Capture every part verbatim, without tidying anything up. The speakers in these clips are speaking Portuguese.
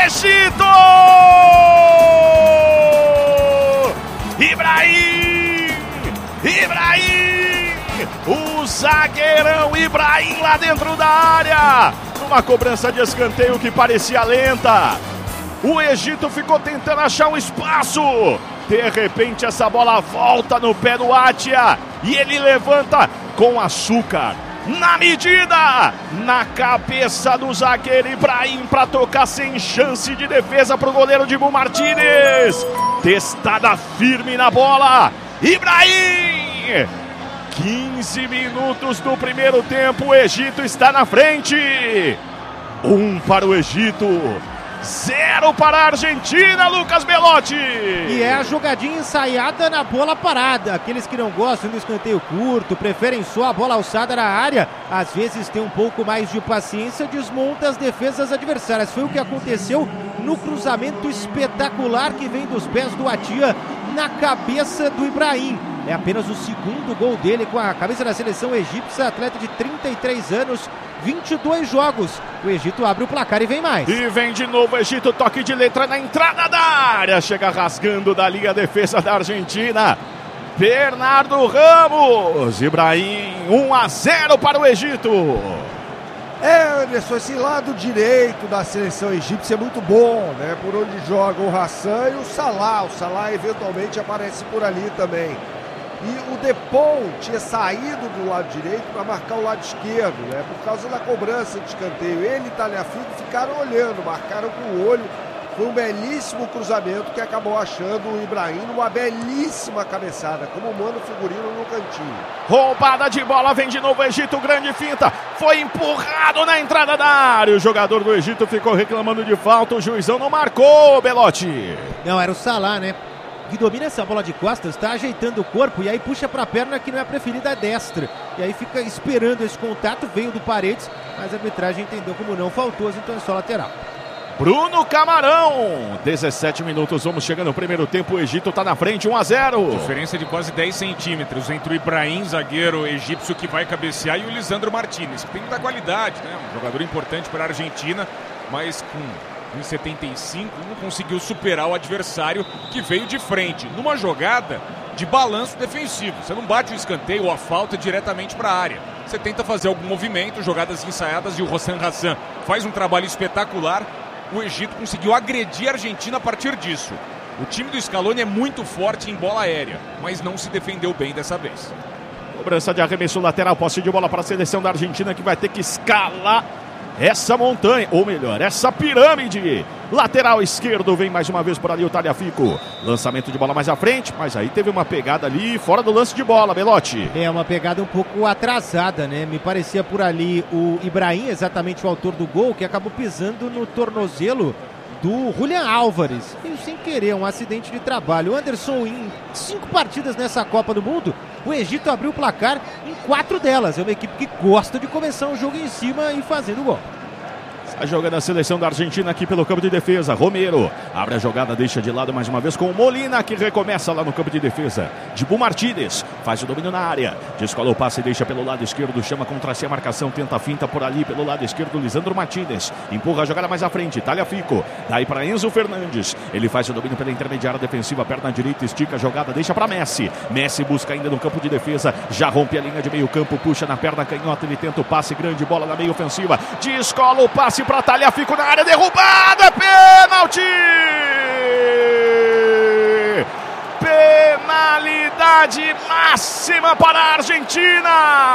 Egito! Ibrahim! Ibrahim! O zagueirão Ibrahim lá dentro da área! Numa cobrança de escanteio que parecia lenta. O Egito ficou tentando achar um espaço. De repente essa bola volta no pé do Atia e ele levanta com açúcar. Na medida, na cabeça do zagueiro Ibrahim para tocar sem chance de defesa para o goleiro Dibu Martínez. Testada firme na bola. Ibrahim! quinze minutos do primeiro tempo, o Egito está na frente. Um para o Egito. Zero para a Argentina, Lucas Belotti. E é a jogadinha ensaiada na bola parada. Aqueles que não gostam do escanteio curto, preferem só a bola alçada na área, às vezes tem um pouco mais de paciência, desmonta as defesas adversárias. Foi o que aconteceu no cruzamento espetacular que vem dos pés do Atia na cabeça do Ibrahim. É apenas o segundo gol dele com a camisa da seleção egípcia, atleta de trinta e três anos, vinte e dois jogos. O Egito abre o placar e vem mais. E vem de novo o Egito, toque de letra na entrada da área. Chega rasgando dali a defesa da Argentina. Bernardo Ramos. Ibrahim, um a zero para o Egito. É, Anderson, esse lado direito da seleção egípcia é muito bom, né? Por onde joga o Hassan e o Salah. O Salah eventualmente aparece por ali também. E o Depon tinha saído do lado direito para marcar o lado esquerdo, né? Por causa da cobrança de escanteio. Ele e Tagliafico ficaram olhando, marcaram com o olho. Foi um belíssimo cruzamento que acabou achando o Ibrahim numa belíssima cabeçada, como o Mano Figurino no cantinho. Roubada de bola, vem de novo o Egito, grande finta. Foi empurrado na entrada da área. O jogador do Egito ficou reclamando de falta. O juizão não marcou, Belotti. Não, era o Salah, né? Que domina essa bola de costas, está ajeitando o corpo e aí puxa para a perna que não é a preferida, a destra. E aí fica esperando esse contato, veio do Paredes, mas a arbitragem entendeu como não faltoso, então é só lateral. Bruno Camarão, dezessete minutos, vamos chegando no primeiro tempo, o Egito está na frente, um a zero. Diferença de quase dez centímetros entre o Ibrahim, zagueiro egípcio que vai cabecear, e o Lisandro Martínez, que tem muita qualidade, né? Um jogador importante para a Argentina, mas com um metro e setenta e cinco não conseguiu superar o adversário que veio de frente, numa jogada de balanço defensivo. Você não bate o escanteio ou a falta diretamente para a área. Você tenta fazer algum movimento, jogadas ensaiadas, e o Hossein Hassan faz um trabalho espetacular. O Egito conseguiu agredir a Argentina a partir disso. O time do Scaloni é muito forte em bola aérea, mas não se defendeu bem dessa vez. Cobrança de arremesso lateral, posse de bola para a seleção da Argentina, que vai ter que escalar essa montanha, ou melhor, essa pirâmide. Lateral esquerdo, vem mais uma vez por ali o Tagliafico. Lançamento de bola mais à frente, mas aí teve uma pegada ali fora do lance de bola, Belotti. É uma pegada um pouco atrasada, né? Me parecia por ali o Ibrahim, exatamente o autor do gol, que acabou pisando no tornozelo do Julián Álvares. E sem querer, um acidente de trabalho. O Anderson, em cinco partidas nessa Copa do Mundo, o Egito abriu o placar em quatro delas. É uma equipe que gosta de começar o jogo em cima e fazendo gol. A jogada da seleção da Argentina aqui pelo campo de defesa. Romero abre a jogada, deixa de lado mais uma vez com o Molina, que recomeça lá no campo de defesa. Dibu Martínez faz o domínio na área, descola o passe e deixa pelo lado esquerdo, chama contra si a marcação, tenta a finta por ali pelo lado esquerdo. Lisandro Martínez empurra a jogada mais à frente, Tagliafico, daí para Enzo Fernandes, ele faz o domínio pela intermediária defensiva, perna direita, estica a jogada, deixa para Messi. Messi busca ainda no campo de defesa, já rompe a linha de meio campo, puxa na perna canhota, ele tenta o passe, grande bola na meio ofensiva, descola o passe para Tagliafico na área, derrubado, é pênalti! Penalidade máxima para a Argentina!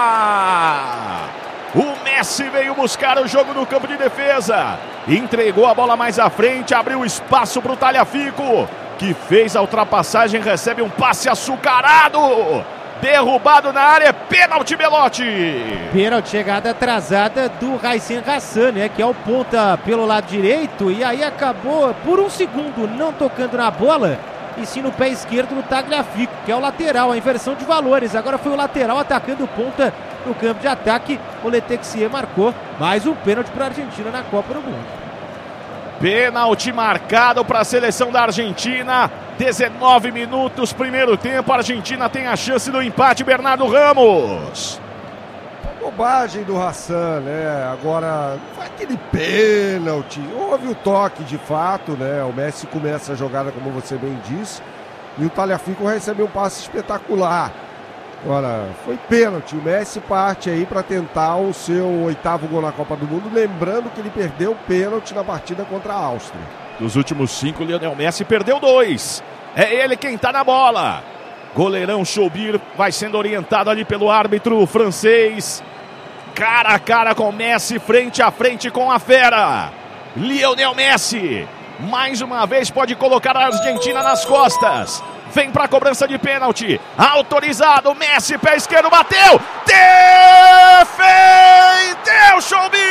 O Messi veio buscar o jogo no campo de defesa, entregou a bola mais à frente, abriu espaço para o Tagliafico, que fez a ultrapassagem, recebe um passe açucarado. Derrubado na área, pênalti, Belotti. Pênalti, chegada atrasada do Hossein Hassan, né, que é o ponta pelo lado direito, e aí acabou por um segundo não tocando na bola, e sim no pé esquerdo do Tagliafico, que é o lateral, a inversão de valores. Agora foi o lateral atacando o ponta no campo de ataque. O Letexier marcou mais um pênalti para a Argentina na Copa do Mundo. Pênalti marcado para a seleção da Argentina. dezenove minutos, primeiro tempo. A Argentina tem a chance do empate. Bernardo Ramos. O bobagem do Hassan, né? Agora, não foi aquele pênalti. Houve o toque de fato, né? O Messi começa a jogada, como você bem disse, e o Tagliafico recebe um passe espetacular. Agora, foi pênalti. O Messi parte aí para tentar o seu oitavo gol na Copa do Mundo, lembrando que ele perdeu o pênalti na partida contra a Áustria. Dos últimos cinco, Lionel Messi perdeu dois. É ele quem tá na bola. Goleirão Choubir vai sendo orientado ali pelo árbitro francês. Cara a cara com Messi, frente a frente com a fera. Lionel Messi, mais uma vez pode colocar a Argentina nas costas. Vem para a cobrança de pênalti. Autorizado, Messi, pé esquerdo, bateu. Defendeu Choubir.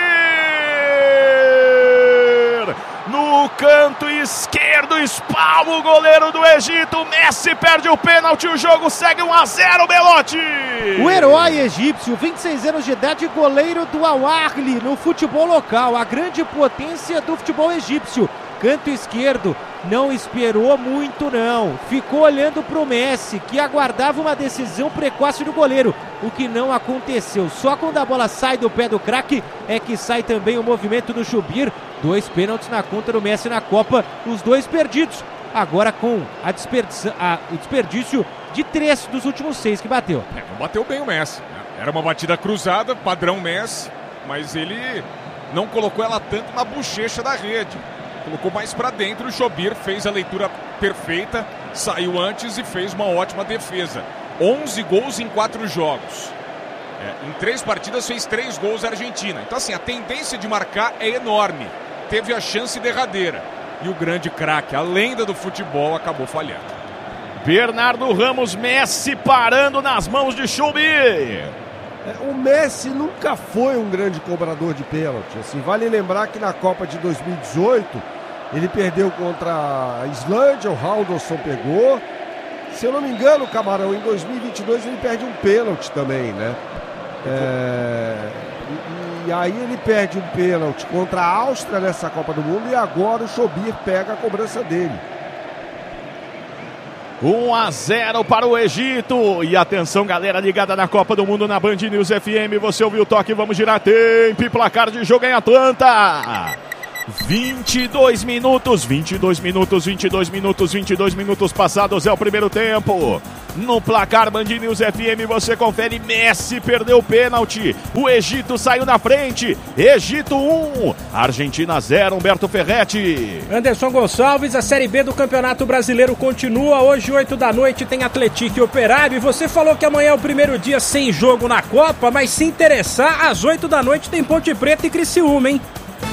No canto esquerdo, espalma o goleiro do Egito. Messi perde o pênalti, o jogo segue um a zero, Belotti. O herói egípcio, vinte e seis anos de idade, goleiro do Al Ahly no futebol local. A grande potência do futebol egípcio. Canto esquerdo, não esperou muito não, ficou olhando para o Messi, que aguardava uma decisão precoce do goleiro, o que não aconteceu. Só quando a bola sai do pé do craque é que sai também o movimento do Choubir. Dois pênaltis na conta do Messi na Copa, os dois perdidos. Agora com a desperdiça, a, o desperdício de três dos últimos seis que bateu. É, não bateu bem o Messi, né? Era uma batida cruzada, padrão Messi, mas ele não colocou ela tanto na bochecha da rede. Colocou mais para dentro, o Choubir fez a leitura perfeita, saiu antes e fez uma ótima defesa. onze gols em quatro jogos. É, em três partidas fez três gols a Argentina. Então assim, a tendência de marcar é enorme. Teve a chance derradeira. E o grande craque, a lenda do futebol, acabou falhando. Bernardo Ramos, Messi parando nas mãos de Choubir. O Messi nunca foi um grande cobrador de pênalti. Assim, vale lembrar que na Copa de dois mil e dezoito ele perdeu contra a Islândia, o Halldórsson pegou. Se eu não me engano, Camarão, em dois mil e vinte e dois ele perde um pênalti também, né? É... E, e aí ele perde um pênalti contra a Áustria nessa Copa do Mundo e agora o Choubir pega a cobrança dele. um a zero para o Egito. E atenção, galera ligada na Copa do Mundo na Band News F M. Você ouviu o toque, vamos girar tempo e placar de jogo em Atlanta. vinte e dois minutos, vinte e dois minutos, vinte e dois minutos, vinte e dois minutos passados é o primeiro tempo. No placar Band News F M você confere, Messi perdeu o pênalti, o Egito saiu na frente, Egito um, Argentina zero, Humberto Ferretti. Anderson Gonçalves, a Série B do Campeonato Brasileiro continua, hoje oito da noite tem Atlético e Operário, e você falou que amanhã é o primeiro dia sem jogo na Copa, mas se interessar, às oito da noite tem Ponte Preta e Criciúma, hein?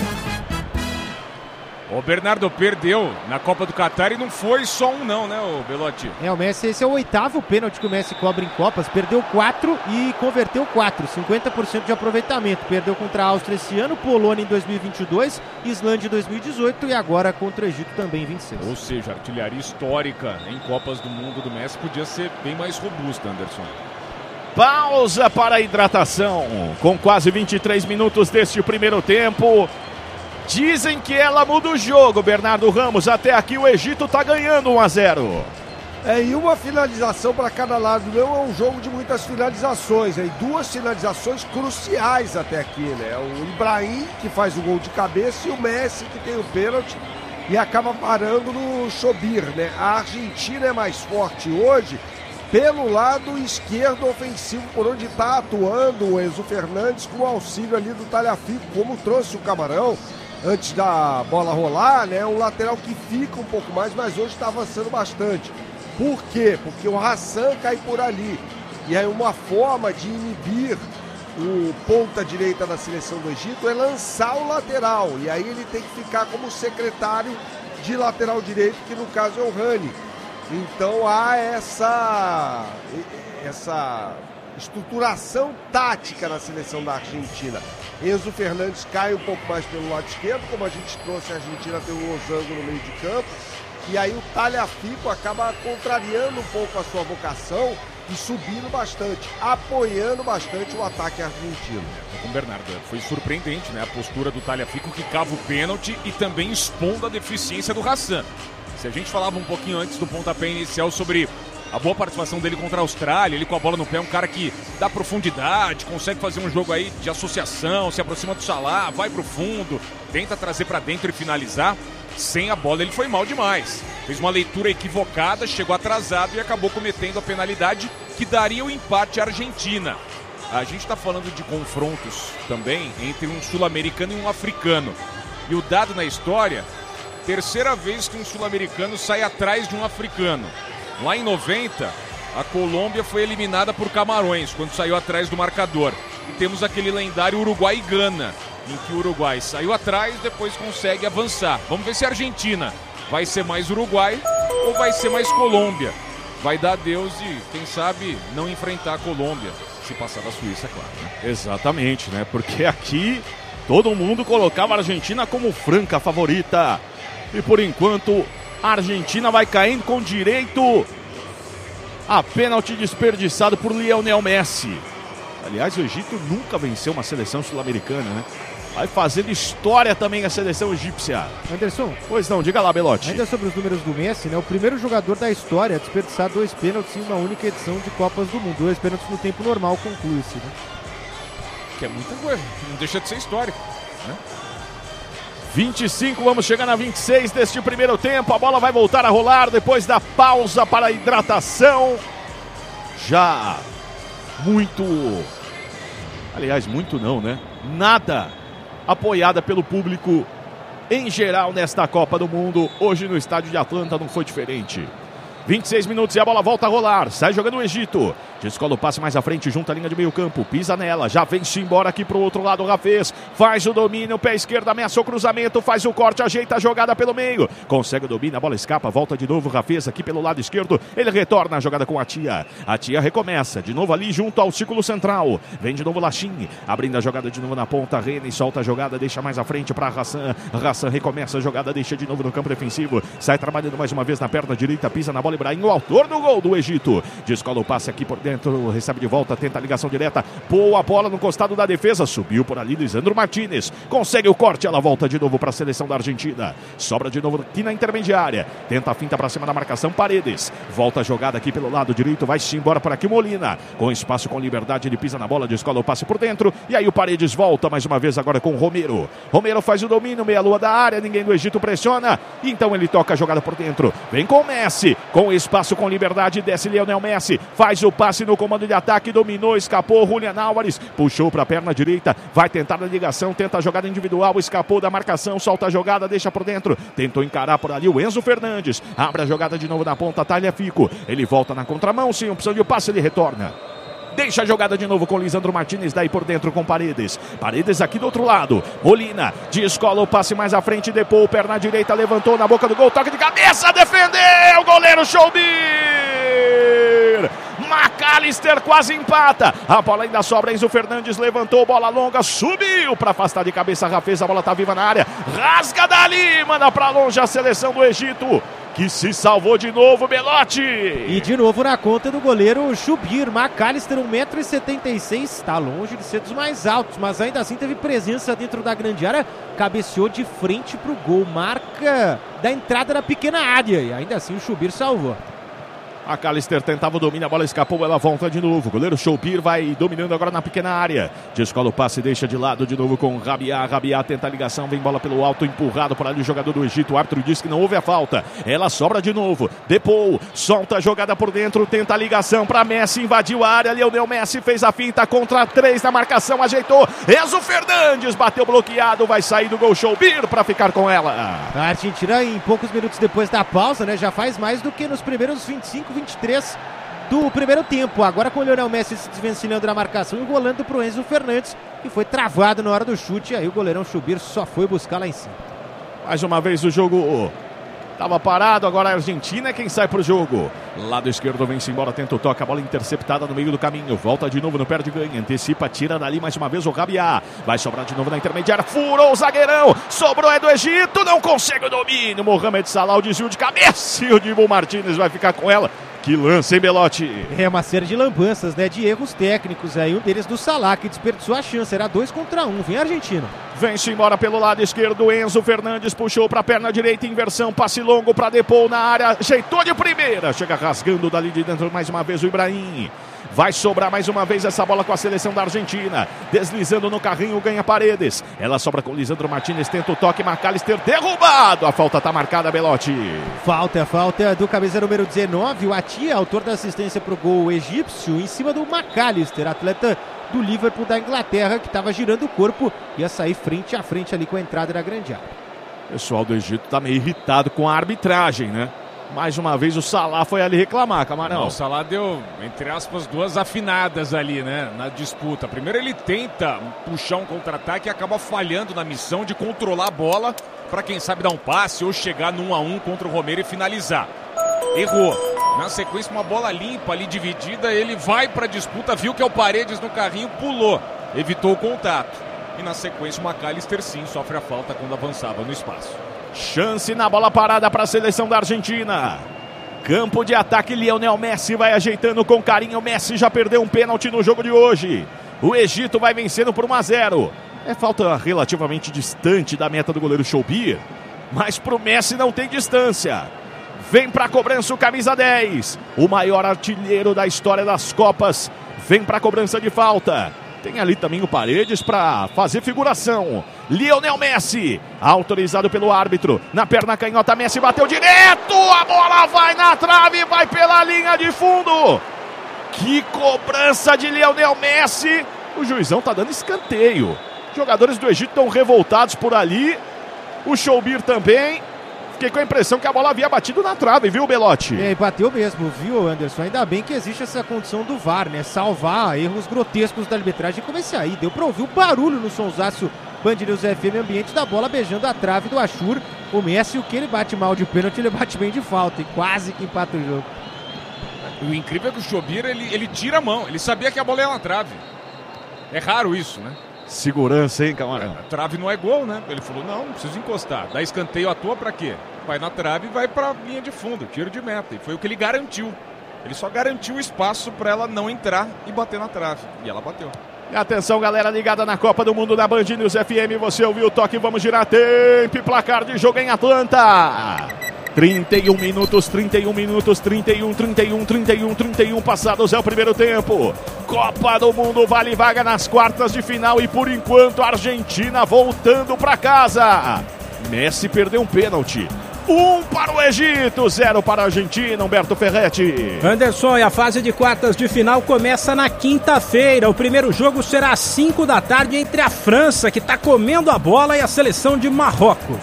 O Bernardo perdeu na Copa do Catar e não foi só um não, né, o Belotti? É, o Messi, esse é o oitavo pênalti que o Messi cobra em Copas, perdeu quatro e converteu quatro, cinquenta por cento de aproveitamento. Perdeu contra a Áustria esse ano, Polônia em dois mil e vinte e dois, Islândia em dois mil e dezoito e agora contra o Egito também em vinte e seis. Ou seja, a artilharia histórica em Copas do Mundo do Messi podia ser bem mais robusta, Anderson. Pausa para a hidratação, com quase vinte e três minutos deste primeiro tempo. Dizem que ela muda o jogo, Bernardo Ramos. Até aqui o Egito está ganhando um a zero. É, e uma finalização para cada lado. Não é um jogo de muitas finalizações. É, duas finalizações cruciais até aqui, né? O Ibrahim, que faz o gol de cabeça, e o Messi, que tem o pênalti e acaba parando no Choubir, né? A Argentina é mais forte hoje pelo lado esquerdo ofensivo, por onde está atuando o Enzo Fernandes com o auxílio ali do Tagliafico, como trouxe o Camarão antes da bola rolar, né? Um lateral que fica um pouco mais, mas hoje está avançando bastante. Por quê? Porque o Hassan cai por ali. E aí uma forma de inibir o ponta direita da seleção do Egito é lançar o lateral. E aí ele tem que ficar como secretário de lateral direito, que no caso é o Rani. Então há essa, essa estruturação tática na seleção da Argentina. Enzo Fernandes cai um pouco mais pelo lado esquerdo, como a gente trouxe, a Argentina tem o losango no meio de campo. E aí o Tagliafico acaba contrariando um pouco a sua vocação e subindo bastante, apoiando bastante o ataque argentino. Com o Bernardo, foi surpreendente, né? A postura do Tagliafico, que cava o pênalti e também expondo a deficiência do Hassan. Se a gente falava um pouquinho antes do pontapé inicial sobre a boa participação dele contra a Austrália, ele com a bola no pé, um cara que dá profundidade, consegue fazer um jogo aí de associação, se aproxima do Salah, vai pro fundo, tenta trazer para dentro e finalizar. Sem a bola ele foi mal demais. Fez uma leitura equivocada, chegou atrasado e acabou cometendo a penalidade que daria o empate à Argentina. A gente está falando de confrontos também entre um sul-americano e um africano. E o dado na história, terceira vez que um sul-americano sai atrás de um africano. Lá em noventa, a Colômbia foi eliminada por Camarões, quando saiu atrás do marcador. E temos aquele lendário Uruguai e Gana, em que o Uruguai saiu atrás e depois consegue avançar. Vamos ver se a Argentina vai ser mais Uruguai ou vai ser mais Colômbia. Vai dar Deus e, quem sabe, não enfrentar a Colômbia. Se passar da Suíça, é claro. Né? Exatamente, né? Porque aqui todo mundo colocava a Argentina como franca favorita. E por enquanto a Argentina vai caindo com direito a pênalti desperdiçado por Lionel Messi. Aliás, o Egito nunca venceu uma seleção sul-americana, né? Vai fazendo história também a seleção egípcia. Anderson. Pois não, diga lá, Belotti. Ainda sobre os números do Messi, né? O primeiro jogador da história a desperdiçar dois pênaltis em uma única edição de Copas do Mundo. Dois pênaltis no tempo normal, conclui-se, né? Que é muita coisa, não deixa de ser histórico, né? vinte e cinco, vamos chegar na vinte e seis deste primeiro tempo. A bola vai voltar a rolar depois da pausa para a hidratação. Já muito... Aliás, muito não, né? Nada apoiada pelo público em geral nesta Copa do Mundo. Hoje no estádio de Atlanta não foi diferente. vinte e seis minutos e a bola volta a rolar. Sai jogando o Egito. Descola o passe mais à frente, junto à linha de meio campo. Pisa nela, já vem-se embora aqui pro outro lado. O Rafez faz o domínio, pé esquerdo, ameaça o cruzamento, faz o corte, ajeita a jogada pelo meio. Consegue o domínio, a bola escapa, volta de novo o Rafez aqui pelo lado esquerdo. Ele retorna a jogada com a Tia. A Tia recomeça, de novo ali junto ao círculo central. Vem de novo Lachim, abrindo a jogada de novo na ponta. Rene solta a jogada, deixa mais à frente para Hassan. Hassan recomeça a jogada, deixa de novo no campo defensivo. Sai trabalhando mais uma vez na perna direita, pisa na bola Ibrahim, o autor do gol do Egito. Descola o passe aqui por dentro, recebe de volta, tenta a ligação direta, pôa a bola no costado da defesa, subiu por ali Lisandro Martínez, consegue o corte, ela volta de novo para a seleção da Argentina, sobra de novo aqui na intermediária, tenta a finta para cima da marcação, Paredes, volta a jogada aqui pelo lado direito, vai-se embora por aqui Molina, com espaço, com liberdade, ele pisa na bola, descola o passe por dentro, e aí o Paredes volta mais uma vez agora com o Romero, Romero faz o domínio, meia lua da área, ninguém do Egito pressiona, então ele toca a jogada por dentro, vem com o Messi, com espaço, com liberdade, desce Lionel Messi, faz o passe no comando de ataque, dominou, escapou, Julian Álvares, puxou para a perna direita, vai tentar a ligação, tenta a jogada individual, escapou da marcação, solta a jogada, deixa por dentro, tentou encarar por ali o Enzo Fernandes, abre a jogada de novo na ponta, Talha Fico, ele volta na contramão, sem opção de passe, ele retorna. Deixa a jogada de novo com Lisandro Martínez, daí por dentro com Paredes. Paredes aqui do outro lado. Molina, descola o passe mais à frente, Depou, perna direita, levantou na boca do gol, toque de cabeça, defendeu, goleiro Choubir! McAllister quase empata, a bola ainda sobra, Enzo Fernandes levantou, bola longa, subiu para afastar de cabeça, Rafez, a bola tá viva na área, rasga dali, manda para longe a seleção do Egito, que se salvou de novo, Belotti. E de novo na conta do goleiro Choubir. McAllister, um metro e setenta e seis, está longe de ser dos mais altos, mas ainda assim teve presença dentro da grande área, cabeceou de frente pro gol, marca da entrada da pequena área, e ainda assim o Choubir salvou. McAllister tentava o domínio, a bola escapou, ela volta de novo. O goleiro Choubir vai dominando agora na pequena área. Descola o passe, deixa de lado de novo com Rabiá. Rabiá tenta a ligação, vem bola pelo alto, empurrado por ali o jogador do Egito. O árbitro diz que não houve a falta. Ela sobra de novo. Depou, solta a jogada por dentro, tenta a ligação para Messi, invadiu a área. Lionel Messi fez a finta contra três na marcação, ajeitou. Enzo Fernandes bateu bloqueado, vai sair do gol Choubir para ficar com ela. A Argentina, em poucos minutos depois da pausa, né, já faz mais do que nos primeiros vinte e cinco, vinte e três do primeiro tempo. Agora com o Lionel Messi se desvencilhando na marcação e rolando para o Enzo Fernandes, que foi travado na hora do chute. Aí o goleirão Choubir só foi buscar lá em cima. Mais uma vez o jogo estava parado, agora a Argentina é quem sai pro jogo. Lado esquerdo vem-se embora, tenta o toque, a bola interceptada no meio do caminho. Volta de novo no perde ganha, antecipa, tira dali mais uma vez o Rabiá. Vai sobrar de novo na intermediária, furou o zagueirão, sobrou é do Egito, não consegue o domínio. Mohamed Salah, o desvio de cabeça e o Dibu Martínez vai ficar com ela. Que lance, hein, Belotti? É uma série de lambanças, né? De erros técnicos aí. Um deles do Salah, que desperdiçou a chance. Era dois contra um. Vem a Argentina. Vem-se embora pelo lado esquerdo. Enzo Fernandes puxou para a perna direita. Inversão. Passe longo para Depou na área. Ajeitou de primeira. Chega rasgando dali de dentro mais uma vez o Ibrahim. Vai sobrar mais uma vez essa bola com a seleção da Argentina. Deslizando no carrinho, ganha Paredes. Ela sobra com o Lisandro Martinez. Tenta o toque. McAllister derrubado. A falta está marcada, Belotti. Falta, falta do camisa número dezenove. O Atia, autor da assistência para o gol egípcio. Em cima do McAllister, atleta do Liverpool da Inglaterra, que estava girando o corpo. Ia sair frente a frente ali com a entrada da grande área. O pessoal do Egito está meio irritado com a arbitragem, né? Mais uma vez o Salah foi ali reclamar, Camarão. Não, o Salah deu, entre aspas, duas afinadas ali, né, na disputa. Primeiro ele tenta puxar um contra-ataque e acaba falhando na missão de controlar a bola para quem sabe dar um passe ou chegar no um a um contra o Romero e finalizar. Errou. Na sequência, uma bola limpa ali dividida, ele vai para a disputa, viu que é o Paredes no carrinho, pulou, evitou o contato. E na sequência o McAllister sim sofre a falta quando avançava no espaço. Chance na bola parada para a seleção da Argentina. Campo de ataque, Lionel Messi vai ajeitando com carinho. Messi já perdeu um pênalti no jogo de hoje. O Egito vai vencendo por um a zero. É falta relativamente distante da meta do goleiro Choubir, mas para o Messi não tem distância. Vem para a cobrança o camisa dez, o maior artilheiro da história das Copas. Vem para a cobrança de falta. Tem ali também o Paredes para fazer figuração. Lionel Messi, autorizado pelo árbitro. Na perna canhota, Messi bateu direto. A bola vai na trave, vai pela linha de fundo. Que cobrança de Lionel Messi. O juizão tá dando escanteio. Jogadores do Egito estão revoltados por ali. O Choubir também. Fiquei com a impressão que a bola havia batido na trave, viu, Belotti? É, bateu mesmo, viu, Anderson? Ainda bem que existe essa condição do V A R, né? Salvar erros grotescos da arbitragem como esse aí. Deu pra ouvir o barulho no sonsaço Band News F M, ambiente da bola beijando a trave do Ashur. O Messi, o que ele bate mal de pênalti, ele bate bem de falta e quase que empata o jogo. O incrível é que o Choubir, ele, ele tira a mão. Ele sabia que a bola ia na trave. É raro isso, né? Segurança, hein, Camarão? A trave não é gol, né? Ele falou, não, não preciso encostar. Dá escanteio à toa pra quê? Vai na trave e vai pra linha de fundo, tiro de meta. E foi o que ele garantiu. Ele só garantiu o espaço pra ela não entrar e bater na trave. E ela bateu. E atenção, galera ligada na Copa do Mundo da Band News F M. Você ouviu o toque, vamos girar tempo e placar de jogo em Atlanta. trinta e um minutos, trinta e um minutos, trinta e um, trinta e um, trinta e um, trinta e um passados é o primeiro tempo. Copa do Mundo vale vaga nas quartas de final e por enquanto a Argentina voltando para casa. Messi perdeu um pênalti. Um para o Egito, zero para a Argentina, Humberto Ferretti. Anderson, e a fase de quartas de final começa na quinta-feira. O primeiro jogo será às cinco da tarde entre a França, que está comendo a bola, e a seleção de Marrocos.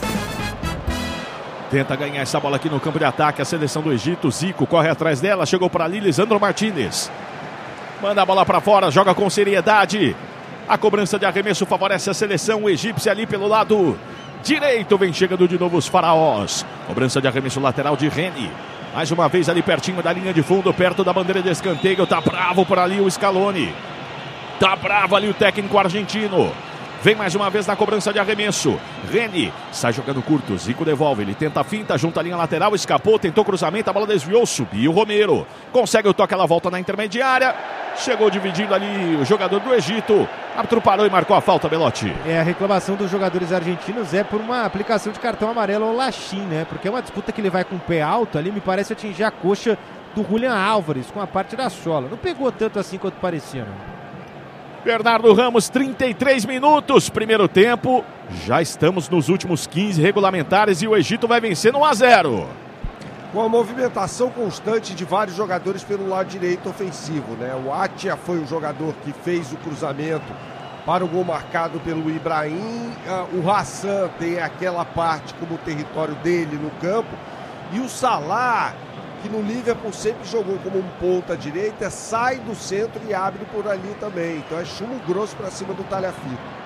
Tenta ganhar essa bola aqui no campo de ataque. A seleção do Egito, Zico corre atrás dela. Chegou para ali, Lisandro Martinez. Manda a bola para fora, joga com seriedade. A cobrança de arremesso favorece a seleção egípcia ali pelo lado direito. Vem chegando de novo os faraós. Cobrança de arremesso lateral de Reni. Mais uma vez ali pertinho da linha de fundo, perto da bandeira de escanteio. Tá bravo por ali o Scaloni. Tá bravo ali o técnico argentino. Vem mais uma vez na cobrança de arremesso. Reni sai jogando curto. Zico devolve. Ele tenta a finta, junta a linha lateral. Escapou, tentou cruzamento. A bola desviou. Subiu o Romero. Consegue o toque. Ela volta na intermediária. Chegou dividindo ali o jogador do Egito. O árbitro parou e marcou a falta, Belotti. É, a reclamação dos jogadores argentinos é por uma aplicação de cartão amarelo ao Lachim, né? Porque é uma disputa que ele vai com o pé alto ali. Me parece atingir a coxa do Julián Álvares com a parte da sola. Não pegou tanto assim quanto parecia, não. Bernardo Ramos, trinta e três minutos, primeiro tempo. Já estamos nos últimos quinze regulamentares e o Egito vai vencendo um a zero. Com a movimentação constante de vários jogadores pelo lado direito ofensivo, né? O Atia foi o jogador que fez o cruzamento para o gol marcado pelo Ibrahim. O Hassan tem aquela parte como território dele no campo. E o Salah, que no Liverpool sempre jogou como um ponta direita, sai do centro e abre por ali também. Então é chumbo grosso para cima do Talhafico.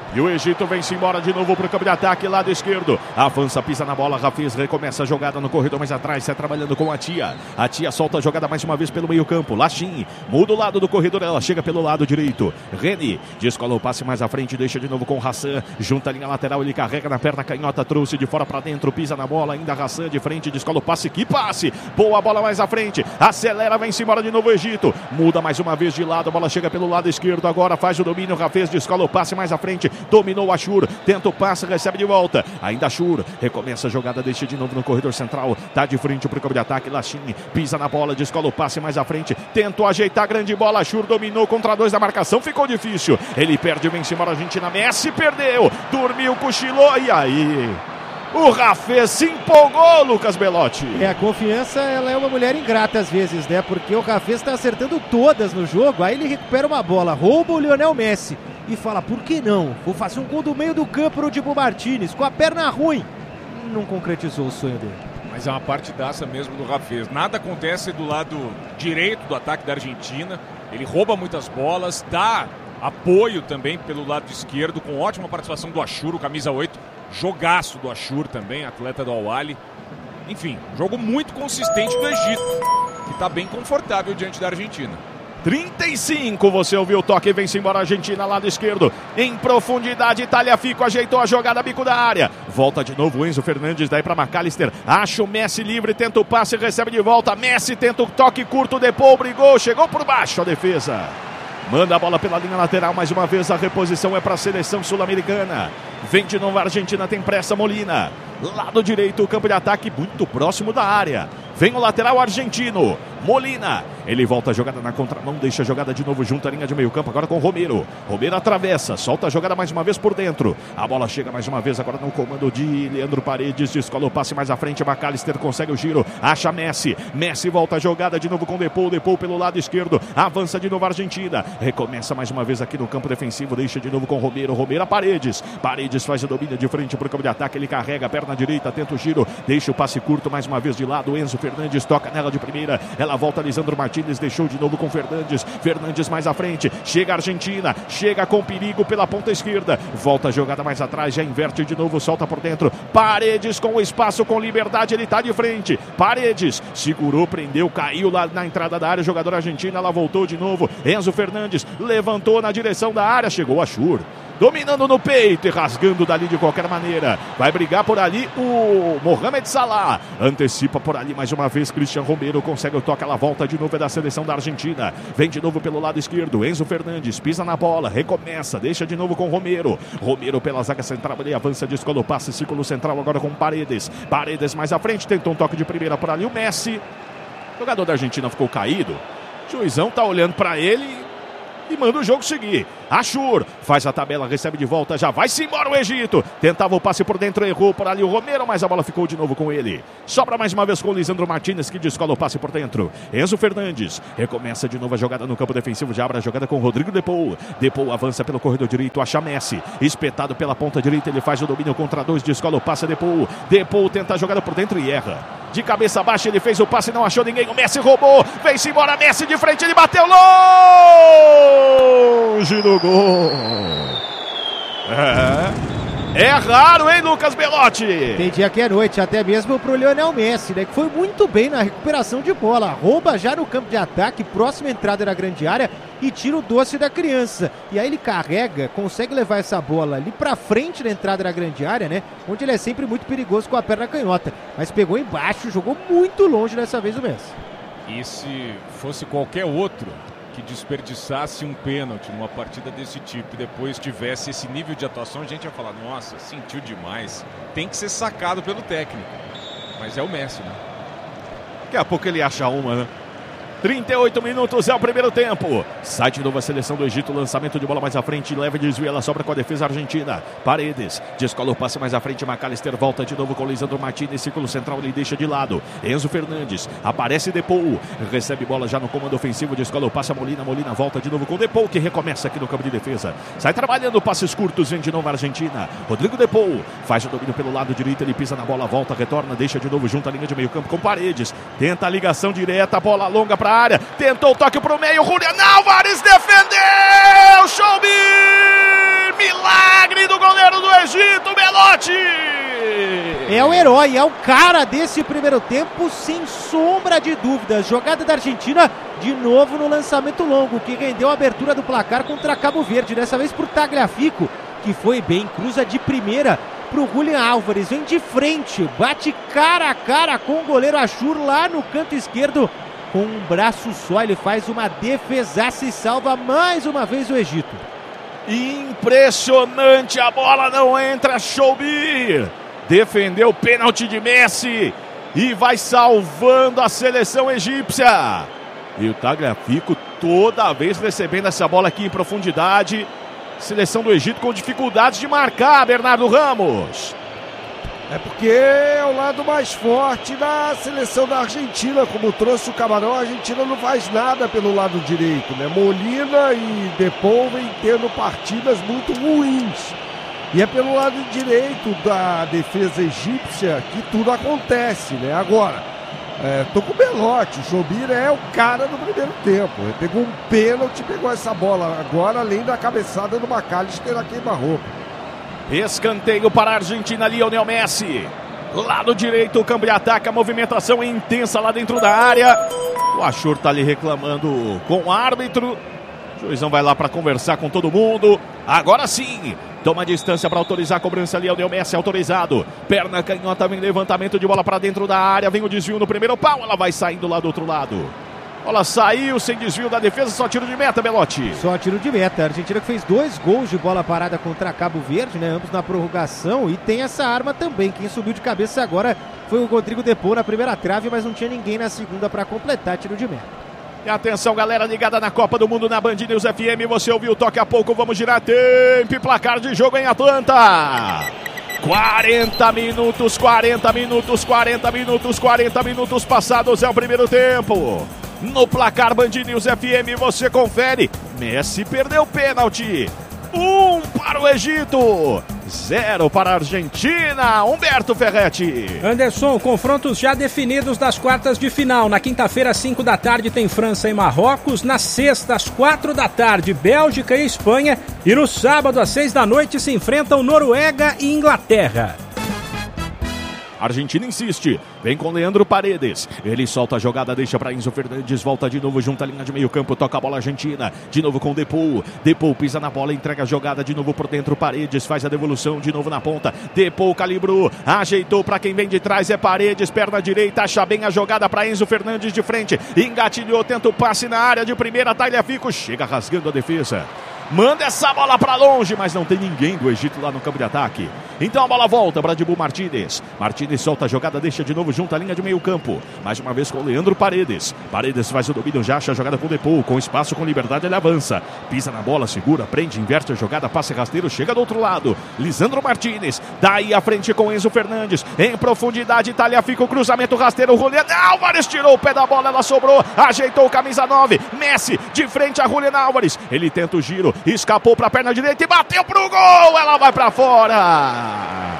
E o Egito vem-se embora de novo para o campo de ataque, lado esquerdo. Avança, pisa na bola, Rafiz recomeça a jogada no corredor mais atrás, sai trabalhando com a Tia. A Tia solta a jogada mais uma vez pelo meio campo. Lachim muda o lado do corredor, ela chega pelo lado direito. Reni descola o passe mais à frente, deixa de novo com o Hassan. Junta a linha lateral, ele carrega na perna canhota, trouxe de fora para dentro, pisa na bola, ainda Hassan de frente, descola o passe, que passe! Boa bola mais à frente, acelera, vem-se embora de novo o Egito. Muda mais uma vez de lado, a bola chega pelo lado esquerdo, agora faz o domínio, Rafiz descola o passe mais à frente. Dominou o Ashur, tenta o passe, recebe de volta. Ainda Ashur, recomeça a jogada, deixa de novo no corredor central. Tá de frente pro campo de ataque, Lachim pisa na bola, descola o passe mais à frente. Tentou ajeitar a grande bola, Ashur dominou contra dois da marcação, ficou difícil. Ele perde, vem embora a Argentina, Messi perdeu, dormiu, cochilou, e aí... O Rafiz se empolgou, Lucas Belotti. É, a confiança, ela é uma mulher ingrata às vezes, né? Porque o Rafiz está acertando todas no jogo, aí ele recupera uma bola, rouba o Lionel Messi e fala, por que não? Vou fazer um gol do meio do campo no Dibu Martínez, com a perna ruim. Não concretizou o sonho dele. Mas é uma partidaça mesmo do Rafiz. Nada acontece do lado direito do ataque da Argentina. Ele rouba muitas bolas, dá apoio também pelo lado esquerdo, com ótima participação do Ashur, o camisa oito. Jogaço do Ashur também, atleta do Al-Ahly. Enfim, jogo muito consistente do Egito, que está bem confortável diante da Argentina. trinta e cinco, você ouviu o toque, vem-se embora a Argentina, lado esquerdo, em profundidade, Tagliafico ajeitou a jogada, bico da área, volta de novo o Enzo Fernandes, daí para McAllister, acha o Messi livre, tenta o passe, recebe de volta, Messi tenta o toque curto, Depou, brigou, chegou por baixo a defesa. Manda a bola pela linha lateral, mais uma vez a reposição é para a seleção sul-americana. Vem de novo a Argentina, tem pressa, Molina. Lado direito, o campo de ataque muito próximo da área. Vem o lateral argentino, Molina. Ele volta a jogada na contramão, deixa a jogada de novo junto à linha de meio campo, agora com o Romero. Romero atravessa, solta a jogada mais uma vez por dentro. A bola chega mais uma vez agora no comando de Leandro Paredes, descola o passe mais à frente, McAllister consegue o giro, acha Messi. Messi volta a jogada de novo com Depou, Depou pelo lado esquerdo, avança de novo a Argentina. Recomeça mais uma vez aqui no campo defensivo, deixa de novo com o Romero, Romero a Paredes. Paredes faz o domínio de frente para o campo de ataque, ele carrega a perna direita, tenta o giro, deixa o passe curto mais uma vez de lado, Enzo Fernandes toca nela de primeira, ela volta, Lisandro Martínez deixou de novo com Fernandes, Fernandes mais à frente, chega a Argentina, chega com perigo pela ponta esquerda, volta a jogada mais atrás, já inverte de novo, solta por dentro, Paredes com o espaço, com liberdade, ele tá de frente, Paredes segurou, prendeu, caiu lá na entrada da área, jogador argentino, ela voltou de novo, Enzo Fernandes levantou na direção da área, chegou a Ashur. Dominando no peito e rasgando dali de qualquer maneira. Vai brigar por ali o Mohamed Salah. Antecipa por ali mais uma vez Cristian Romero. Consegue o toque, ela volta de novo, é da seleção da Argentina. Vem de novo pelo lado esquerdo. Enzo Fernandes pisa na bola, recomeça, deixa de novo com Romero. Romero pela zaga central, ele avança, descola o passe, círculo central agora com Paredes. Paredes mais à frente, tentou um toque de primeira por ali o Messi. O jogador da Argentina ficou caído. O juizão tá olhando para ele e manda o jogo seguir. Ashur faz a tabela, recebe de volta, já vai-se embora o Egito. Tentava o passe por dentro, errou por ali o Romero, mas a bola ficou de novo com ele. Sobra mais uma vez com o Lisandro Martínez, que descola o passe por dentro. Enzo Fernandes recomeça de novo a jogada no campo defensivo, já abre a jogada com o Rodrigo Depou. Depou avança pelo corredor direito, acha Messi. Espetado pela ponta direita, ele faz o domínio contra dois, descola o passe, Depou. Depou tenta a jogada por dentro e erra. De cabeça baixa, ele fez o passe, não achou ninguém. O Messi roubou, vem-se embora, Messi de frente, ele bateu longe do gol. É, é raro, hein, Lucas Belotti? Tem dia que é noite, até mesmo pro Lionel Messi, né? Que foi muito bem na recuperação de bola. Rouba já no campo de ataque, próxima entrada na grande área e tira o doce da criança. E aí ele carrega, consegue levar essa bola ali pra frente na entrada da grande área, né? Onde ele é sempre muito perigoso com a perna canhota. Mas pegou embaixo, jogou muito longe dessa vez o Messi. E se fosse qualquer outro que desperdiçasse um pênalti numa partida desse tipo e depois tivesse esse nível de atuação, a gente ia falar, nossa, sentiu demais. Tem que ser sacado pelo técnico. Mas é o Messi, né? Daqui a pouco ele acha uma, né? trinta e oito minutos é o primeiro tempo. Sai de novo a seleção do Egito. Lançamento de bola mais à frente. Leva e desvia. Ela sobra com a defesa argentina. Paredes descola o passe mais à frente. McAllister volta de novo com o Lisandro Martínez. Círculo central ele deixa de lado. Enzo Fernandes aparece Depou. Recebe bola já no comando ofensivo. Descola o passe a Molina. Molina volta de novo com o Depou, que recomeça aqui no campo de defesa. Sai trabalhando passes curtos. Vem de novo a Argentina. Rodrigo Depou faz o domínio pelo lado direito. Ele pisa na bola. Volta, retorna. Deixa de novo junto à linha de meio campo com Paredes. Tenta a ligação direta. Bola longa para área, tentou o toque pro meio, Julián Álvares defendeu, Show me, Milagre do goleiro do Egito, Belotti! É o herói, é o cara desse primeiro tempo, sem sombra de dúvidas. Jogada da Argentina, de novo no lançamento longo, que rendeu a abertura do placar contra Cabo Verde. Dessa vez por Tagliafico, que foi bem, cruza de primeira pro Julian Álvares, vem de frente, bate cara a cara com o goleiro Achur lá no canto esquerdo. Com um braço só, ele faz uma defesaça e salva mais uma vez o Egito. Impressionante, a bola não entra, Choubir defendeu o pênalti de Messi e vai salvando a seleção egípcia. E o Tagliafico toda vez recebendo essa bola aqui em profundidade. Seleção do Egito com dificuldades de marcar, Bernardo Ramos. É porque é o lado mais forte da seleção da Argentina. Como trouxe o Camarão, a Argentina não faz nada pelo lado direito, né? Molina e Depou vem tendo partidas muito ruins. E é pelo lado direito da defesa egípcia que tudo acontece, né? Agora, é, tô com o Belotti. O Choubir é o cara do primeiro tempo. Ele pegou um pênalti, pegou essa bola agora, além da cabeçada do McAllister a queima-roupa. Escanteio para a Argentina, Lionel Messi. Lado direito, o câmbio ataca, a movimentação é intensa lá dentro da área. O Achur tá ali reclamando com o árbitro. O juizão vai lá para conversar com todo mundo. Agora sim, toma distância para autorizar a cobrança. Lionel Messi autorizado. Perna canhota, vem levantamento de bola para dentro da área. Vem o desvio no primeiro pau, ela vai saindo lá do outro lado. Bola saiu sem desvio da defesa, só tiro de meta, Belotti. Só tiro de meta. A Argentina que fez dois gols de bola parada contra Cabo Verde, né? Ambos na prorrogação. E tem essa arma também. Quem subiu de cabeça agora foi o Rodrigo Depou na primeira trave, mas não tinha ninguém na segunda para completar tiro de meta. E atenção, galera ligada na Copa do Mundo na Band News F M. Você ouviu o toque a pouco, vamos girar tempo e placar de jogo em Atlanta. quarenta minutos, quarenta minutos, quarenta minutos, quarenta minutos passados é o primeiro tempo. No placar Band News F M você confere. Messi perdeu o pênalti. Um para o Egito. Zero para a Argentina. Humberto Ferretti. Anderson, confrontos já definidos das quartas de final. Na quinta-feira, às cinco da tarde, tem França e Marrocos. Na sexta, às quatro da tarde, Bélgica e Espanha. E no sábado, às seis da noite, se enfrentam Noruega e Inglaterra. A Argentina insiste, vem com Leandro Paredes, ele solta a jogada, deixa para Enzo Fernandes, volta de novo junto à linha de meio campo, toca a bola Argentina, de novo com Depou, Depou pisa na bola, entrega a jogada de novo por dentro, Paredes faz a devolução de novo na ponta, Depou calibrou, ajeitou para quem vem de trás, é Paredes, perna direita, acha bem a jogada para Enzo Fernandes de frente, engatilhou, tenta o passe na área de primeira, Tagliafico chega rasgando a defesa. Manda essa bola para longe, mas não tem ninguém do Egito lá no campo de ataque. Então a bola volta para Dibu Martínez. Martínez solta a jogada, deixa de novo junto à linha de meio campo. Mais uma vez com o Leandro Paredes. Paredes faz o domínio, já acha a jogada com o Depou. Com espaço, com liberdade, ele avança. Pisa na bola, segura, prende, inverte a jogada, passe rasteiro, chega do outro lado. Lisandro Martínez, daí à frente com Enzo Fernandes. Em profundidade, Tagliafico, cruzamento rasteiro. Julian Álvares tirou o pé da bola, ela sobrou. Ajeitou o camisa nove. Messi de frente a Julian Álvares. Ele tenta o giro. Escapou para a perna direita e bateu pro gol. Ela vai para fora.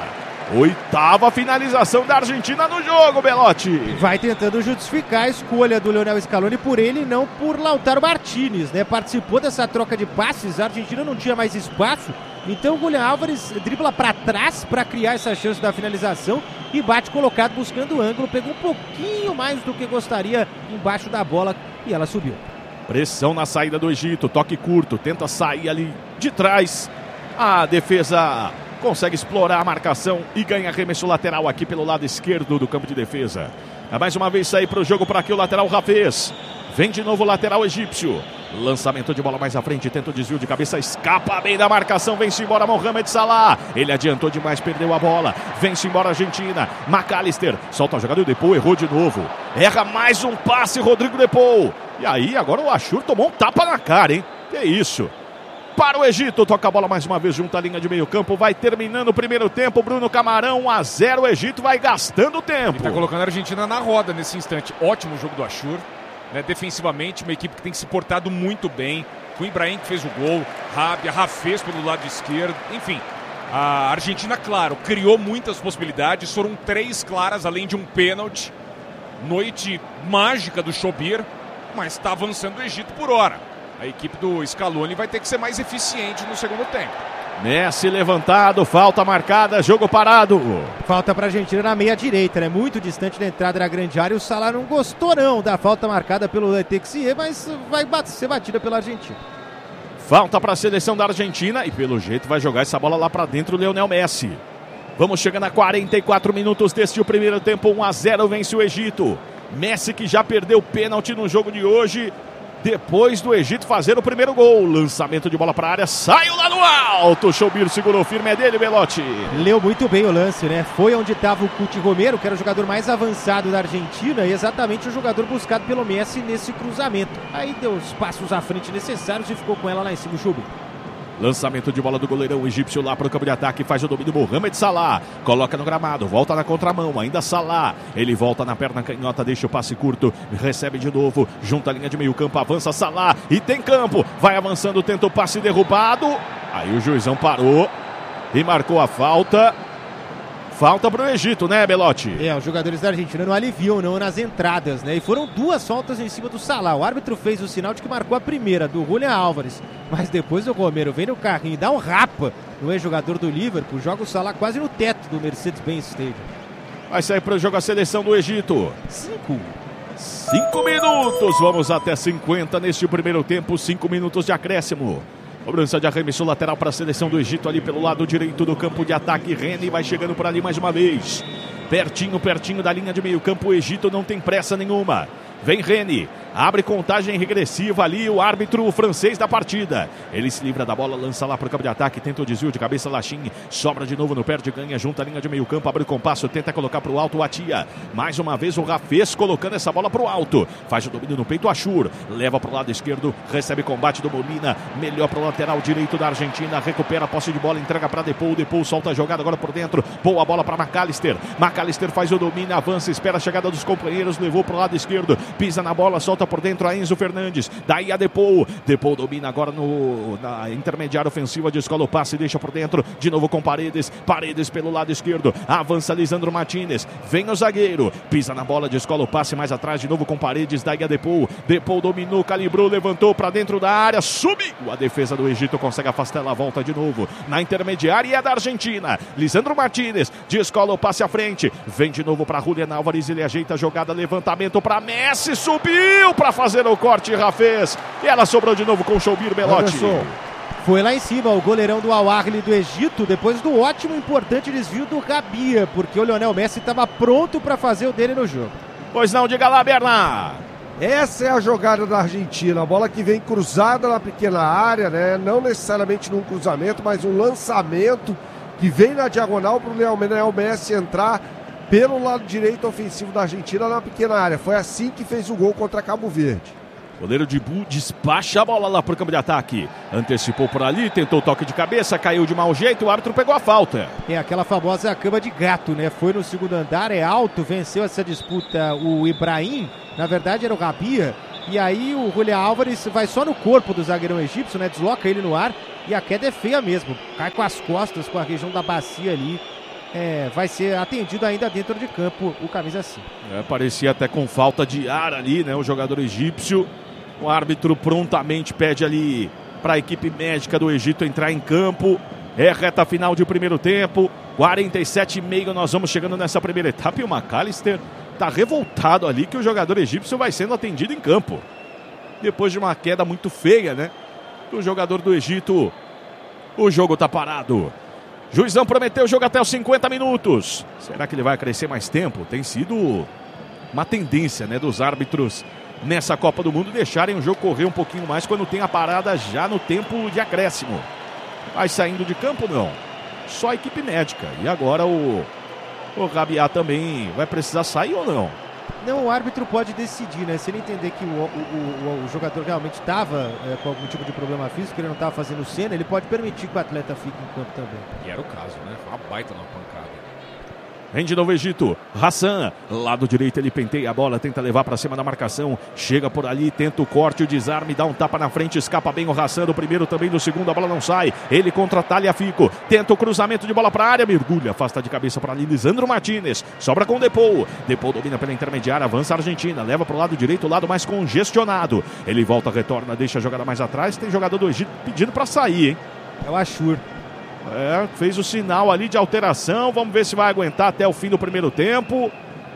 Oitava finalização da Argentina no jogo, Belotti. Vai tentando justificar a escolha do Lionel Scaloni por ele e não por Lautaro Martínez, né? Participou dessa troca de passes, a Argentina não tinha mais espaço. Então o Julian Álvares dribla para trás para criar essa chance da finalização e bate colocado buscando o ângulo. Pegou um pouquinho mais do que gostaria embaixo da bola e ela subiu. Pressão na saída do Egito, toque curto, tenta sair ali de trás. A defesa consegue explorar a marcação e ganha arremesso lateral aqui pelo lado esquerdo do campo de defesa. É mais uma vez sair para o jogo para aqui o lateral Rafez. Vem de novo o lateral egípcio. Lançamento de bola mais à frente, tenta o desvio de cabeça, escapa bem da marcação, vem-se embora Mohamed Salah. Ele adiantou demais, perdeu a bola. Vem-se embora a Argentina. McAllister solta a jogada e o Depou errou de novo. Erra mais um passe, Rodrigo Depou. E aí, agora o Achur tomou um tapa na cara, hein? Que isso? Para o Egito, toca a bola mais uma vez junto à linha de meio campo, vai terminando o primeiro tempo, Bruno Camarão, um a zero, o Egito vai gastando tempo. Ele tá colocando a Argentina na roda nesse instante. Ótimo jogo do Achur, né? Defensivamente, uma equipe que tem se portado muito bem, com o Ibrahim que fez o gol, Rabia, Rafez pelo lado esquerdo, enfim. A Argentina, claro, criou muitas possibilidades, foram três claras, além de um pênalti. Noite mágica do Choubir, mas está avançando o Egito por hora. A equipe do Scaloni vai ter que ser mais eficiente no segundo tempo. Messi levantado, falta marcada, jogo parado. Falta para a Argentina na meia direita, né? Muito distante da entrada da grande área. O Salah não gostou não da falta marcada pelo Letexier, mas vai ser batida pela Argentina. Falta para a seleção da Argentina e pelo jeito vai jogar essa bola lá para dentro o Lionel Messi. Vamos chegando a quarenta e quatro minutos deste primeiro tempo, um a zero vence o Egito. Messi que já perdeu pênalti no jogo de hoje, depois do Egito fazer o primeiro gol. Lançamento de bola para a área, saiu lá no alto. Choubir segurou firme, é dele, Belotti. Leu muito bem o lance, né? Foi onde estava o Cuti Romero, que era o jogador mais avançado da Argentina, e exatamente o jogador buscado pelo Messi nesse cruzamento. Aí deu os passos à frente necessários e ficou com ela lá em cima o Choubir. Lançamento de bola do goleirão egípcio lá para o campo de ataque, faz o domínio Mohamed Salah, coloca no gramado, volta na contramão, ainda Salah, ele volta na perna canhota, deixa o passe curto, recebe de novo, junta a linha de meio campo, avança Salah e tem campo, vai avançando, tenta o passe derrubado, aí o juizão parou e marcou a falta. Falta para o Egito, né, Belotti? É, os jogadores da Argentina não aliviam não nas entradas, né? E foram duas faltas em cima do Salah. O árbitro fez o sinal de que marcou a primeira, do Julián Álvares. Mas depois o Romero vem no carrinho e dá um rapa no ex-jogador do Liverpool. Joga o Salah quase no teto do Mercedes-Benz Stadium. Vai sair para o jogo a seleção do Egito. Cinco. Cinco minutos, vamos até cinquenta neste primeiro tempo. Cinco minutos de acréscimo. Cobrança de arremesso lateral para a seleção do Egito ali pelo lado direito do campo de ataque. Reni vai chegando por ali mais uma vez. Pertinho, pertinho da linha de meio campo. O Egito não tem pressa nenhuma. Vem Reni, abre contagem regressiva ali, o árbitro francês da partida. Ele se livra da bola, lança lá para o campo de ataque, tenta o desvio de cabeça, Lachim, sobra de novo no perde, ganha, junta a linha de meio campo, abre o compasso, tenta colocar para o alto o Atia. Mais uma vez o Rafez colocando essa bola para o alto. Faz o domínio no peito, Achur, leva para o lado esquerdo, recebe combate do Molina, melhor para o lateral direito da Argentina, recupera a posse de bola, entrega para Depou, Depou solta a jogada agora por dentro, boa bola para McAllister. McAllister faz o domínio, avança, espera a chegada dos companheiros, levou para o lado esquerdo, pisa na bola, solta por dentro a Enzo Fernandes, daí a Depou, Depou domina agora no, na intermediária ofensiva, descola o passe, deixa por dentro, de novo com Paredes, Paredes pelo lado esquerdo, avança Lisandro Martinez, vem o zagueiro, pisa na bola, descola o passe mais atrás, de novo com Paredes, daí a Depou, Depou dominou, calibrou, levantou para dentro da área, subiu, a defesa do Egito consegue afastar, ela volta de novo, na intermediária e é da Argentina, Lisandro Martinez, descola o passe à frente, vem de novo para Julián Álvares, ele ajeita a jogada, levantamento para Messi, subiu para fazer o corte, Rafez, e ela sobrou de novo com o Choubir, Belotti. Foi lá em cima o goleirão do Al Ahly do Egito, depois do ótimo e importante desvio do Rabia, porque o Lionel Messi estava pronto para fazer o dele no jogo. Pois não, diga lá, Bernard. Essa é a jogada da Argentina, a bola que vem cruzada na pequena área, né? Não necessariamente num cruzamento, mas um lançamento que vem na diagonal para o Lionel Messi entrar pelo lado direito ofensivo da Argentina na pequena área. Foi assim que fez o gol contra Cabo Verde. Goleiro de Bu despacha a bola lá para o campo de ataque. Antecipou por ali, tentou o toque de cabeça, caiu de mau jeito, o árbitro pegou a falta. É aquela famosa cama de gato, né? Foi no segundo andar, é alto, venceu essa disputa o Ibrahim, na verdade era o Rabia. E aí o Julián Álvares vai só no corpo do zagueirão egípcio, né? Desloca ele no ar e a queda é feia mesmo. Cai com as costas, com a região da bacia ali. É, vai ser atendido ainda dentro de campo o camisa cinco. É, parecia até com falta de ar ali, né? O jogador egípcio. O árbitro prontamente pede ali para a equipe médica do Egito entrar em campo. É reta final de primeiro tempo. quarenta e sete e meio nós vamos chegando nessa primeira etapa. E o McAllister está revoltado ali que o jogador egípcio vai sendo atendido em campo. Depois de uma queda muito feia, né? Do jogador do Egito. O jogo está parado. Juizão prometeu o jogo até os cinquenta minutos. Será que ele vai crescer mais tempo? Tem sido uma tendência, né, dos árbitros nessa Copa do Mundo deixarem o jogo correr um pouquinho mais quando tem a parada já no tempo de acréscimo. Vai saindo de campo, não. Só a equipe médica. E agora o, o Rabia também vai precisar sair ou não? Não, o árbitro pode decidir, né? Se ele entender que o, o, o, o jogador realmente estava é, com algum tipo de problema físico, ele não estava fazendo cena, ele pode permitir que o atleta fique em campo também. E era o caso, né? Foi uma baita na pancada. Vem de novo Egito, Hassan, lado direito ele penteia a bola, tenta levar para cima da marcação, chega por ali, tenta o corte, o desarme, dá um tapa na frente, escapa bem o Hassan do primeiro, também do segundo, a bola não sai, ele contra a Tagliafico, tenta o cruzamento de bola para a área, mergulha, afasta de cabeça para ali, Lisandro Martinez, sobra com o Depou, Depou domina pela intermediária, avança a Argentina, leva para o lado direito, o lado mais congestionado, ele volta, retorna, deixa a jogada mais atrás, tem jogador do Egito pedindo para sair, hein? É o Achur. É, fez o sinal ali de alteração. Vamos ver se vai aguentar até o fim do primeiro tempo.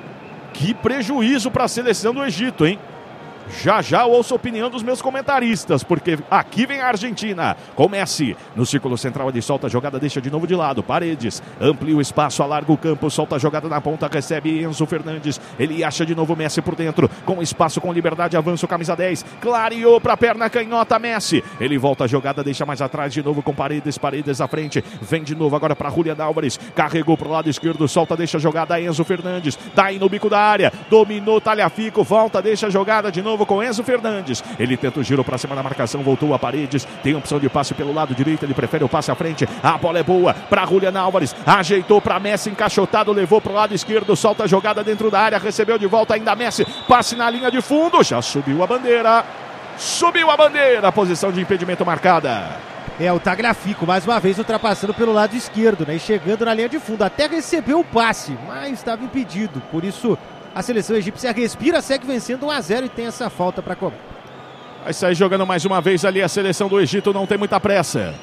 Que prejuízo para a seleção do Egito, hein? Já já eu ouço a opinião dos meus comentaristas, porque aqui vem a Argentina. Com Messi no círculo central, ele solta a jogada, deixa de novo de lado. Paredes amplia o espaço, alarga o campo, solta a jogada na ponta, recebe Enzo Fernandes. Ele acha de novo Messi por dentro, com espaço, com liberdade, avança o camisa dez. Clareou para a perna canhota Messi. Ele volta a jogada, deixa mais atrás de novo com Paredes. Paredes à frente, vem de novo agora para Julián Álvares. Carregou para o lado esquerdo, solta, deixa a jogada Enzo Fernandes. Daí no bico da área, dominou Tagliafico, volta, deixa a jogada de novo com Enzo Fernandes. Ele tenta o giro para cima da marcação, voltou a Paredes, tem opção de passe pelo lado direito, ele prefere o passe à frente, a bola é boa para Julián Álvares, ajeitou para Messi, encaixotado, levou para o lado esquerdo, solta a jogada dentro da área, recebeu de volta ainda Messi, passe na linha de fundo, já subiu a bandeira, subiu a bandeira, posição de impedimento marcada. É, o Tagliafico, mais uma vez ultrapassando pelo lado esquerdo, né, e chegando na linha de fundo, até recebeu o passe, mas estava impedido, por isso a seleção egípcia respira, segue vencendo um a zero e tem essa falta para cobrar. Vai sair jogando mais uma vez ali a seleção do Egito, não tem muita pressa.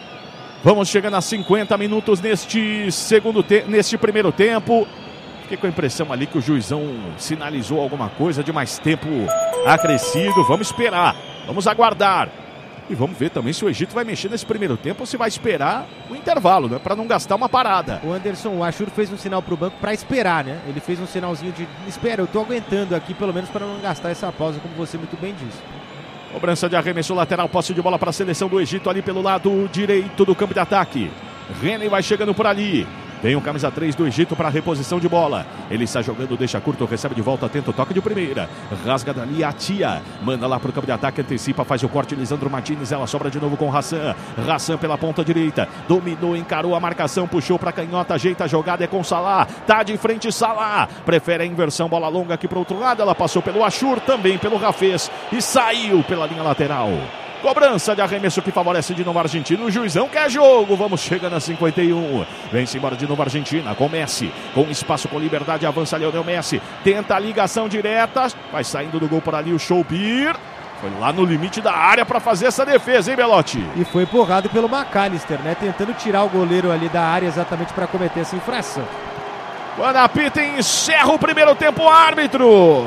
Vamos chegando a cinquenta minutos neste segundo te- neste primeiro tempo. Fiquei com a impressão ali que o juizão sinalizou alguma coisa de mais tempo acrescido. Vamos esperar, vamos aguardar. E vamos ver também se o Egito vai mexer nesse primeiro tempo ou se vai esperar o intervalo, né? Para não gastar uma parada. O Anderson, o Ashur fez um sinal pro banco para esperar, né? Ele fez um sinalzinho de espera, eu tô aguentando aqui pelo menos para não gastar essa pausa, como você muito bem disse. Cobrança de arremesso lateral, posse de bola para a seleção do Egito ali pelo lado direito do campo de ataque. René vai chegando por ali. Tem o camisa três do Egito para reposição de bola. Ele está jogando, deixa curto, recebe de volta, tenta o toque de primeira. Rasga dali a Tia. Manda lá para o campo de ataque, antecipa, faz o corte. Lisandro Martínez, ela sobra de novo com Hassan. Hassan pela ponta direita. Dominou, encarou a marcação, puxou para canhota, ajeita a jogada, é com Salah. Tá de frente Salah. Prefere a inversão, bola longa aqui para o outro lado. Ela passou pelo Ashur, também pelo Rafez. E saiu pela linha lateral. Cobrança de arremesso que favorece de novo a Argentina. O juizão quer jogo. Vamos chegando a cinquenta e um. Vem-se embora de novo a Argentina. Com Messi. Com espaço, com liberdade. Avança Lionel Messi. Tenta a ligação direta. Vai saindo do gol por ali o Choupir. Foi lá no limite da área para fazer essa defesa, hein, Belotti? E foi empurrado pelo McAllister, né? Tentando tirar o goleiro ali da área exatamente para cometer essa infração. Quando apita, encerra o primeiro tempo, árbitro.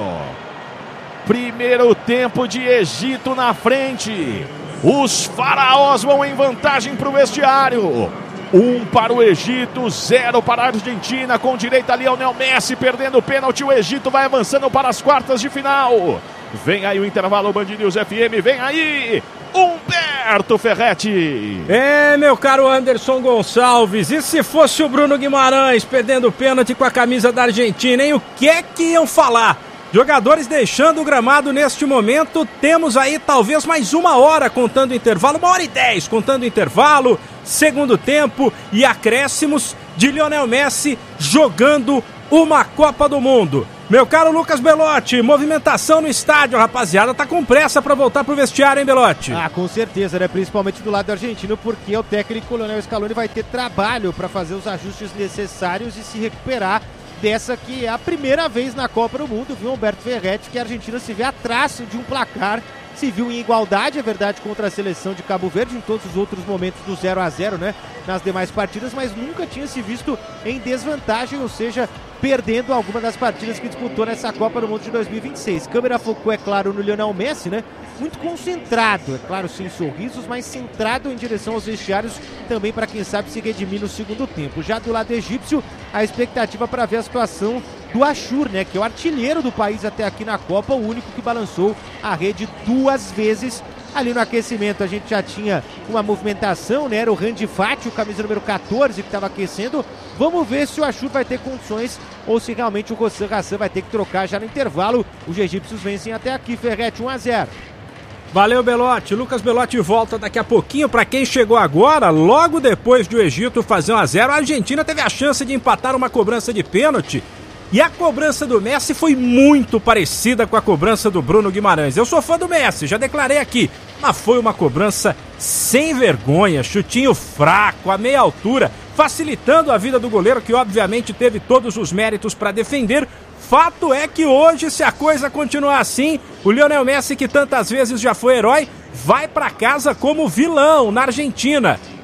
Primeiro tempo de Egito na frente. Os faraós vão em vantagem para o vestiário. Um para o Egito, zero para a Argentina. Com direito a Lionel Messi perdendo o pênalti. O Egito vai avançando para as quartas de final. Vem aí o intervalo, Band News F M. Vem aí Humberto Ferretti. É, meu caro Anderson Gonçalves, e se fosse o Bruno Guimarães perdendo o pênalti com a camisa da Argentina, hein? O que é que iam falar? Jogadores deixando o gramado neste momento. Temos aí talvez mais uma hora contando o intervalo, uma hora e dez contando o intervalo, segundo tempo e acréscimos de Lionel Messi jogando uma Copa do Mundo. Meu caro Lucas Belotti, movimentação no estádio, rapaziada, tá com pressa pra voltar pro vestiário, hein, Belotti? Ah, com certeza, né? Principalmente do lado argentino, porque o técnico Lionel Scaloni vai ter trabalho para fazer os ajustes necessários e se recuperar dessa que é a primeira vez na Copa do Mundo, viu, Humberto Ferretti, que a Argentina se vê atrás de um placar, se viu em igualdade, é verdade, contra a seleção de Cabo Verde, em todos os outros momentos do zero a zero, né, nas demais partidas, mas nunca tinha se visto em desvantagem, ou seja, perdendo alguma das partidas que disputou nessa Copa do Mundo de dois mil e vinte e seis. Câmera focou, é claro, no Lionel Messi, né, muito concentrado, é claro, sem sorrisos, mas centrado em direção aos vestiários, também para quem sabe se redimir no segundo tempo. Já do lado egípcio, a expectativa para ver a situação do Ashur, né, que é o artilheiro do país até aqui na Copa, o único que balançou a rede duas vezes. Ali no aquecimento a gente já tinha uma movimentação, né, era o Randy Fati, o camisa número quatorze, que estava aquecendo. Vamos ver se o Ashur vai ter condições ou se realmente o Hossam Hassan vai ter que trocar já no intervalo. Os egípcios vencem até aqui, Ferretti, um a zero. Valeu, Belotti. Lucas Belotti volta daqui a pouquinho. Para quem chegou agora, logo depois de o Egito fazer um a zero, a Argentina teve a chance de empatar uma cobrança de pênalti. E a cobrança do Messi foi muito parecida com a cobrança do Bruno Guimarães. Eu sou fã do Messi, já declarei aqui, mas foi uma cobrança sem vergonha, chutinho fraco, a meia altura, facilitando a vida do goleiro, que obviamente teve todos os méritos para defender. Fato é que hoje, se a coisa continuar assim, o Lionel Messi, que tantas vezes já foi herói, vai para casa como vilão na Argentina.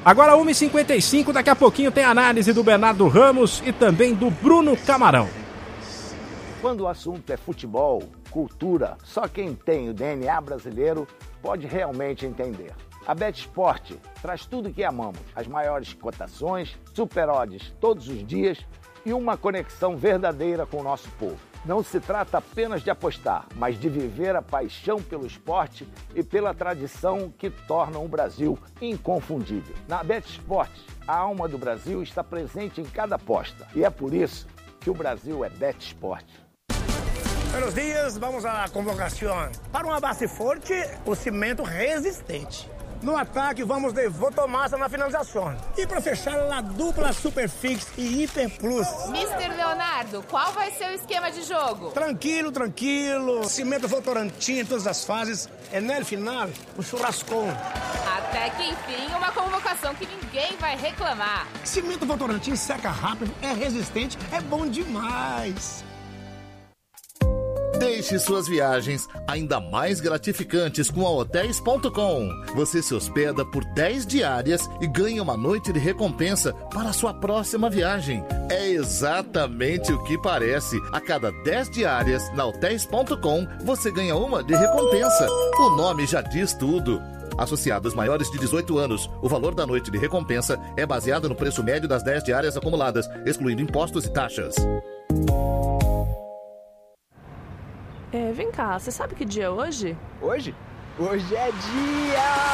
Agora uma e cinquenta e cinco, daqui a pouquinho tem análise do Bernardo Ramos e também do Bruno Camarão. Quando o assunto é futebol, cultura, só quem tem o D N A brasileiro pode realmente entender. A BetSport traz tudo o que amamos, as maiores cotações, super odds todos os dias e uma conexão verdadeira com o nosso povo. Não se trata apenas de apostar, mas de viver a paixão pelo esporte e pela tradição que tornam o Brasil inconfundível. Na BetSport, a alma do Brasil está presente em cada aposta e é por isso que o Brasil é BetSport. Buenos dias, vamos à convocação. Para uma base forte, o cimento resistente. No ataque, vamos de Votomassa na finalização. E para fechar, a dupla Superfix e Hiper Plus. mister Leonardo, qual vai ser o esquema de jogo? Tranquilo, tranquilo. Cimento Votorantim em todas as fases. E no final, o churrascão. Até que enfim, uma convocação que ninguém vai reclamar. Cimento Votorantim seca rápido, é resistente, é bom demais. Deixe suas viagens ainda mais gratificantes com a Hotéis ponto com. Você se hospeda por dez diárias e ganha uma noite de recompensa para a sua próxima viagem. É exatamente o que parece. A cada dez diárias na Hotéis ponto com, você ganha uma de recompensa. O nome já diz tudo. Associados maiores de dezoito anos, o valor da noite de recompensa é baseado no preço médio das dez diárias acumuladas, excluindo impostos e taxas. É, vem cá, você sabe que dia é hoje? Hoje? Hoje é dia